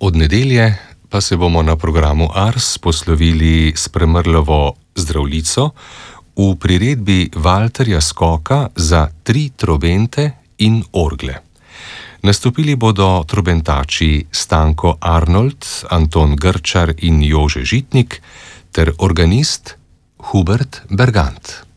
Od nedelje pa se bomo na programu Ars poslovili s Premrlovo Zdravljico v priredbi Valterja Skoka za 3 trobente in orgle. Nastopili bodo trobentači Stanko Arnold, Anton Grčar in Jože Žitnik ter organist Hubert Bergant.